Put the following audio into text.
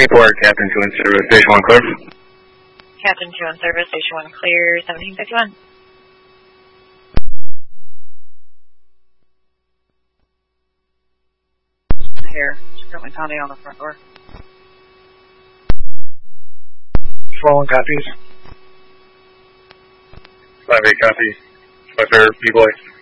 report, Captain 2 in service, Station 1 clear. Captain 2 in service, Station 1 clear, 1751. Here, she's currently pounding on the front door. 4-1 copies. 5-8 copy. 5-8 B-boy.